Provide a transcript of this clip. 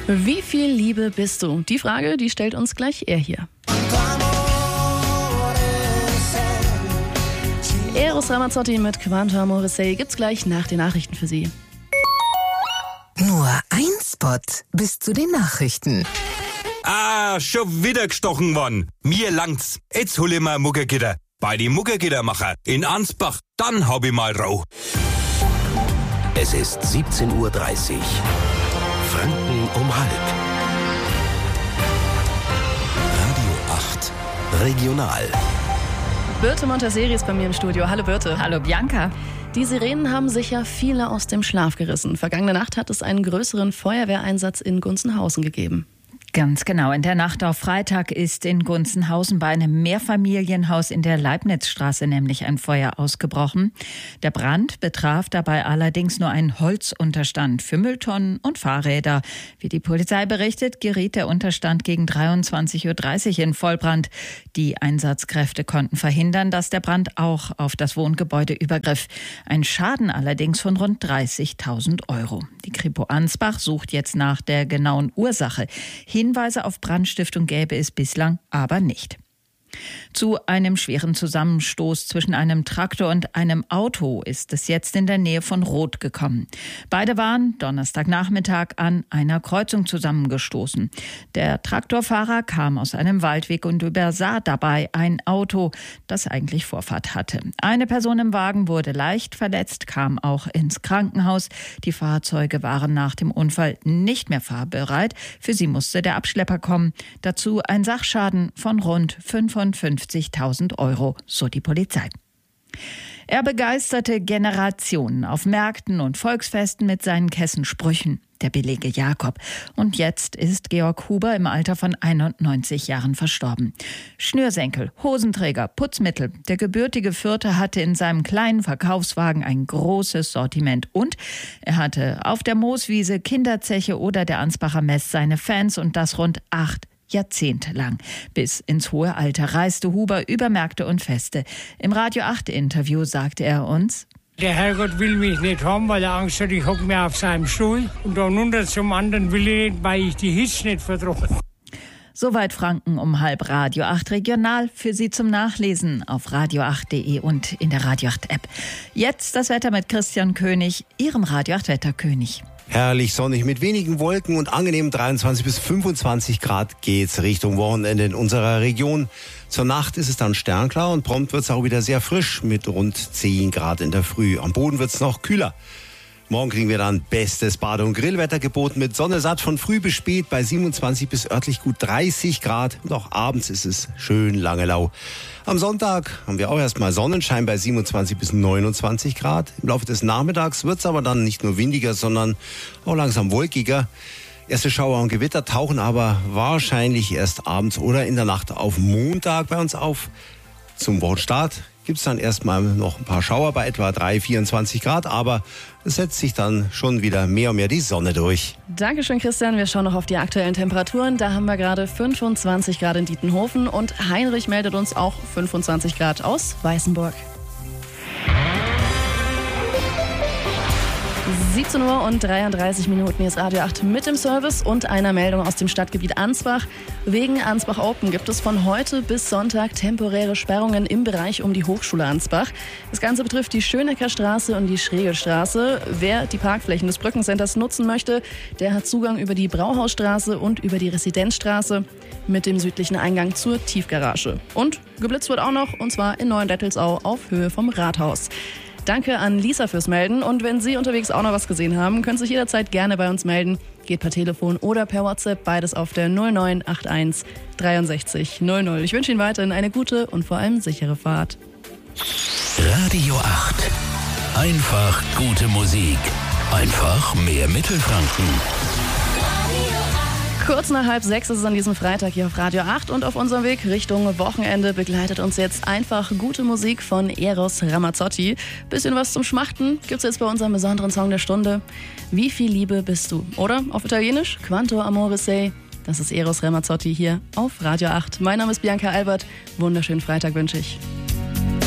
Wie viel Liebe bist du? Die Frage, die stellt uns gleich er hier. Eros Ramazzotti mit Quanto Amore Sei gibt's gleich nach den Nachrichten für Sie. Nur ein Spot bis zu den Nachrichten. Schon wieder gestochen worden. Mir langt's. Jetzt hol ich mal Muggergitter. Bei die Muggergittermacher in Ansbach. Dann hab ich mal Rau. Es ist 17:30 Uhr. Franken um halb. Radio 8. Regional. Birte Montesseri ist bei mir im Studio. Hallo Birte. Hallo Bianca. Die Sirenen haben sicher viele aus dem Schlaf gerissen. Vergangene Nacht hat es einen größeren Feuerwehreinsatz in Gunzenhausen gegeben. Ganz genau. In der Nacht auf Freitag ist in Gunzenhausen bei einem Mehrfamilienhaus in der Leibnizstraße nämlich ein Feuer ausgebrochen. Der Brand betraf dabei allerdings nur einen Holzunterstand für Mülltonnen und Fahrräder. Wie die Polizei berichtet, geriet der Unterstand gegen 23:30 Uhr in Vollbrand. Die Einsatzkräfte konnten verhindern, dass der Brand auch auf das Wohngebäude übergriff. Ein Schaden allerdings von rund 30.000 Euro. Die Kripo Ansbach sucht jetzt nach der genauen Ursache. Hinweise auf Brandstiftung gäbe es bislang aber nicht. Zu einem schweren Zusammenstoß zwischen einem Traktor und einem Auto ist es jetzt in der Nähe von Roth gekommen. Beide waren Donnerstagnachmittag an einer Kreuzung zusammengestoßen. Der Traktorfahrer kam aus einem Waldweg und übersah dabei ein Auto, das eigentlich Vorfahrt hatte. Eine Person im Wagen wurde leicht verletzt, kam auch ins Krankenhaus. Die Fahrzeuge waren nach dem Unfall nicht mehr fahrbereit. Für sie musste der Abschlepper kommen. Dazu ein Sachschaden von rund 55.000 Euro, so die Polizei. Er begeisterte Generationen auf Märkten und Volksfesten mit seinen Kessensprüchen, der billige Jakob. Und jetzt ist Georg Huber im Alter von 91 Jahren verstorben. Schnürsenkel, Hosenträger, Putzmittel. Der gebürtige Fürther hatte in seinem kleinen Verkaufswagen ein großes Sortiment. Und er hatte auf der Mooswiese, Kinderzeche oder der Ansbacher Mess seine Fans und das rund 8 Jahrzehnte lang. Bis ins hohe Alter reiste Huber über Märkte und Feste. Im Radio 8 Interview sagte er uns: Der Herrgott will mich nicht haben, weil er Angst hat, ich hocke mir auf seinem Stuhl. Und dann runter zum anderen will ich nicht, weil ich die Hitze nicht vertrage. Soweit Franken um halb. Radio 8 Regional für Sie zum Nachlesen auf radio8.de und in der Radio 8 App. Jetzt das Wetter mit Christian König, Ihrem Radio 8 Wetterkönig. Herrlich sonnig mit wenigen Wolken und angenehm 23 bis 25 Grad geht's Richtung Wochenende in unserer Region. Zur Nacht ist es dann sternklar und prompt wird's auch wieder sehr frisch mit rund 10 Grad in der Früh. Am Boden wird's noch kühler. Morgen kriegen wir dann bestes Bade- und Grillwetter geboten mit Sonne satt von früh bis spät bei 27 bis örtlich gut 30 Grad. Und auch abends ist es schön lange lau. Am Sonntag haben wir auch erstmal Sonnenschein bei 27 bis 29 Grad. Im Laufe des Nachmittags wird es aber dann nicht nur windiger, sondern auch langsam wolkiger. Erste Schauer und Gewitter tauchen aber wahrscheinlich erst abends oder in der Nacht auf Montag bei uns auf. Zum Wochenstart gibt es dann erstmal noch ein paar Schauer bei etwa 24 Grad, aber es setzt sich dann schon wieder mehr und mehr die Sonne durch. Dankeschön, Christian. Wir schauen noch auf die aktuellen Temperaturen. Da haben wir gerade 25 Grad in Dietenhofen und Heinrich meldet uns auch 25 Grad aus Weißenburg. 17 Uhr und 33 Minuten. Hier ist Radio 8 mit dem Service und einer Meldung aus dem Stadtgebiet Ansbach. Wegen Ansbach Open gibt es von heute bis Sonntag temporäre Sperrungen im Bereich um die Hochschule Ansbach. Das Ganze betrifft die Schönecker Straße und die Schregelstraße. Wer die Parkflächen des Brückencenters nutzen möchte, der hat Zugang über die Brauhausstraße und über die Residenzstraße mit dem südlichen Eingang zur Tiefgarage. Und geblitzt wird auch noch, und zwar in Neuendettelsau auf Höhe vom Rathaus. Danke an Lisa fürs Melden und wenn Sie unterwegs auch noch was gesehen haben, können Sie sich jederzeit gerne bei uns melden. Geht per Telefon oder per WhatsApp, beides auf der 0981 63 00. Ich wünsche Ihnen weiterhin eine gute und vor allem sichere Fahrt. Radio 8. Einfach gute Musik. Einfach mehr Mittelfranken. Kurz nach 5:30 ist es an diesem Freitag hier auf Radio 8 und auf unserem Weg Richtung Wochenende begleitet uns jetzt einfach gute Musik von Eros Ramazzotti. Bisschen was zum Schmachten gibt's jetzt bei unserem besonderen Song der Stunde. Wie viel Liebe bist du? Oder auf Italienisch Quanto Amore Sei. Das ist Eros Ramazzotti hier auf Radio 8. Mein Name ist Bianca Albert. Wunderschönen Freitag wünsche ich.